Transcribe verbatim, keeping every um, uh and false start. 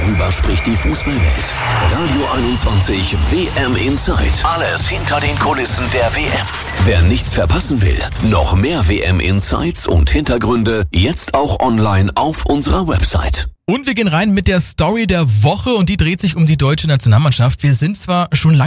Worüber spricht die Fußballwelt? Radio einundzwanzig W M Insight. Alles hinter den Kulissen der W M. Wer nichts verpassen will, noch mehr W M Insights und Hintergründe jetzt auch online auf unserer Website. Und wir gehen rein mit der Story der Woche und die dreht sich um die deutsche Nationalmannschaft. Wir sind zwar schon lange